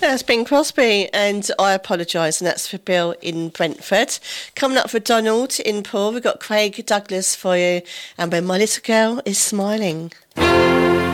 That's Bing Crosby, and I apologise, and that's for Bill in Brentford. Coming up for Donald in Poole, we've got Craig Douglas for you, and When My Little Girl Is Smiling.